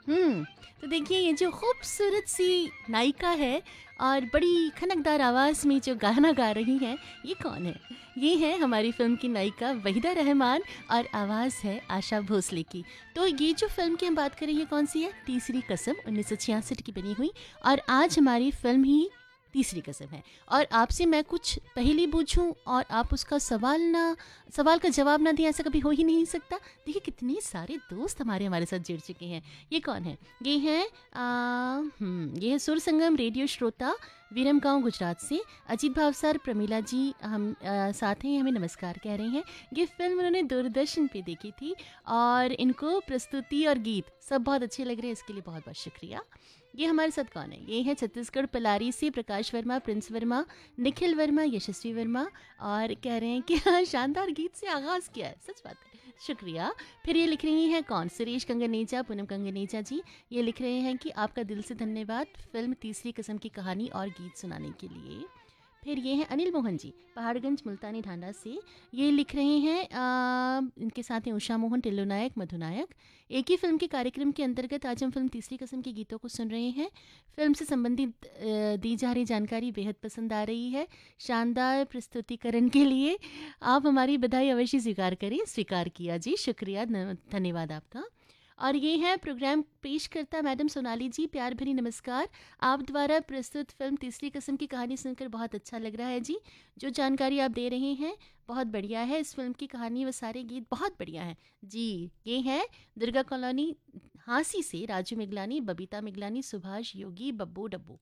हुँ, तो देखिए ये जो खूबसूरत सी नायिका है और बड़ी खनकदार आवाज़ में जो गाना गा रही हैं, ये कौन है? ये है हमारी फ़िल्म की नायिका वहीदा रहमान और आवाज़ है आशा भोसले की। तो ये जो फ़िल्म की हम बात कर रहे हैं ये कौन-सी है? तीसरी कसम 1966 की बनी हुई और आज हमारी फ़िल्म ही तीसरी कसम है। और आपसे मैं कुछ पहेली पूछूँ और आप उसका सवाल का जवाब ना दें, ऐसा कभी हो ही नहीं सकता। देखिए कितने सारे दोस्त हमारे साथ जुड़ चुके हैं। ये कौन है? ये हैं ये है सुर संगम रेडियो श्रोता विरमगांव गुजरात से अजीत भावसार प्रमीला जी हम साथ हैं, हमें नमस्कार कह रहे हैं। ये फिल्म उन्होंने दूरदर्शन पे देखी थी और इनको प्रस्तुति और गीत सब बहुत अच्छे लग रहे हैं, इसके लिए बहुत बहुत शुक्रिया। ये हमारे साथ कौन है? ये है छत्तीसगढ़ पलारी से प्रकाश वर्मा, प्रिंस वर्मा, निखिल वर्मा, यशस्वी वर्मा और कह रहे हैं कि हाँ, शानदार गीत से आगाज़ किया है। सच बात है, शुक्रिया। फिर ये लिख रही हैं कौन? सुरेश कंगनेजा, पूनम कंगनेजा जी। ये लिख रहे हैं कि आपका दिल से धन्यवाद फ़िल्म तीसरी कसम की कहानी और गीत सुनाने के लिए। फिर ये हैं अनिल मोहन जी, पहाड़गंज मुल्तानी ढांढा से। ये लिख रहे हैं इनके साथ हैं उषा मोहन, टिल्लू नायक, मधु नायक। एक ही फिल्म के कार्यक्रम के अंतर्गत आज हम फिल्म तीसरी कसम के गीतों को सुन रहे हैं। फिल्म से संबंधित दी जा रही जानकारी बेहद पसंद आ रही है। शानदार प्रस्तुतिकरण के लिए आप हमारी बधाई अवश्य स्वीकार करें। स्वीकार किया जी, शुक्रिया, धन्यवाद आपका। और ये है प्रोग्राम पेश करता मैडम सोनाली जी, प्यार भरी नमस्कार। आप द्वारा प्रस्तुत फिल्म तीसरी कसम की कहानी सुनकर बहुत अच्छा लग रहा है जी। जो जानकारी आप दे रहे हैं बहुत बढ़िया है। इस फिल्म की कहानी व सारे गीत बहुत बढ़िया हैं जी। ये है दुर्गा कॉलोनी हांसी से राजू मिगलानी, बबीता मिगलानी, सुभाष योगी, बब्बू डब्बू।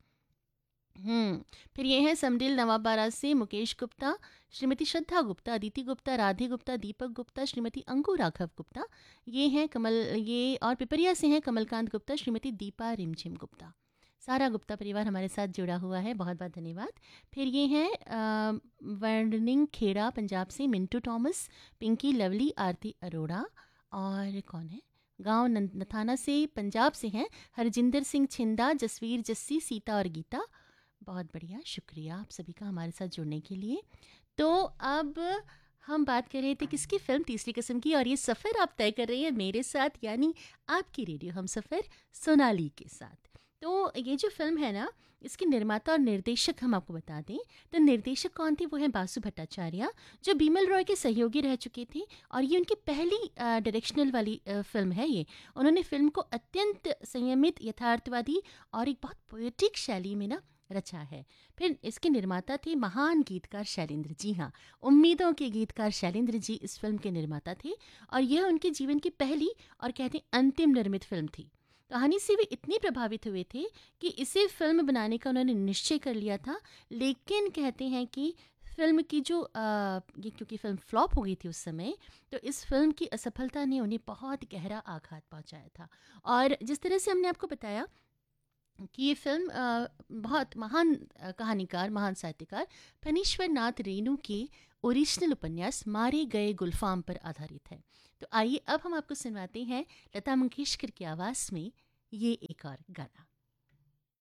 फिर ये हैं समडिल नवाबारा से मुकेश गुप्ता, श्रीमती श्रद्धा गुप्ता, अदिति गुप्ता, राधे गुप्ता, दीपक गुप्ता, श्रीमती अंकु राघव गुप्ता। ये हैं ये और पिपरिया से हैं कमलकांत गुप्ता, श्रीमती दीपा रिमझिम गुप्ता। सारा गुप्ता परिवार हमारे साथ जुड़ा हुआ है, बहुत बहुत धन्यवाद। फिर ये हैं वर्निंग खेड़ा पंजाब से मिंटू थॉमस, पिंकी लवली, आरती अरोड़ा और कौन है गांव नथाना से पंजाब से हैं हरजिंदर सिंह छिंदा, जसवीर जस्सी, सीता और गीता। बहुत बढ़िया, शुक्रिया आप सभी का हमारे साथ जुड़ने के लिए। तो अब हम बात कर रहे थे किसकी फिल्म तीसरी कसम की और ये सफ़र आप तय कर रही है मेरे साथ, यानी आपकी रेडियो हम सफ़र सोनाली के साथ। तो ये जो फिल्म है ना, इसके निर्माता और निर्देशक हम आपको बता दें। तो निर्देशक कौन थे? वो हैं बासु भट्टाचार्य, जो बीमल रॉय के सहयोगी रह चुके थे और ये उनकी पहली डायरेक्शनल वाली फिल्म है। ये उन्होंने फिल्म को अत्यंत संयमित, यथार्थवादी और एक बहुत पोएटिक शैली में ना रचा है। फिर इसके निर्माता थे महान गीतकार शैलेंद्र जी। हाँ, उम्मीदों के गीतकार शैलेंद्र जी इस फिल्म के निर्माता थे और यह उनके जीवन की पहली और कहते हैं अंतिम निर्मित फिल्म थी। कहानी से वे इतने प्रभावित हुए थे कि इसे फिल्म बनाने का उन्होंने निश्चय कर लिया था। लेकिन कहते हैं कि फिल्म की जो ये क्योंकि फिल्म फ्लॉप हो गई थी उस समय, तो इस फिल्म की असफलता ने उन्हें बहुत गहरा आघात पहुंचाया था। और जिस तरह से हमने आपको बताया कि ये फिल्म बहुत महान कहानीकार, महान साहित्यकार फणीश्वर नाथ रेणु के ओरिजिनल उपन्यास मारे गए गुलफाम पर आधारित है। तो आइए अब हम आपको सुनवाते हैं लता मंगेशकर की आवाज़ में ये एक और गाना।